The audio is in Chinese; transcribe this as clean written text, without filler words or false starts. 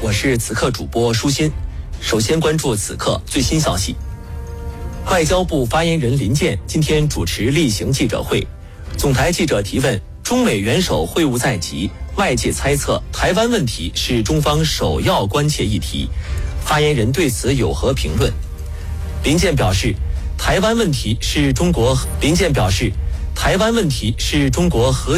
我是此刻主播舒心。首先关注此刻最新消息。外交部发言人林健今天主持例行记者会，总台记者提问中美元首会晤在即，外界猜测台湾问题是中方首要关切议题，发言人对此有何评论？林健表示，台湾问题是中国核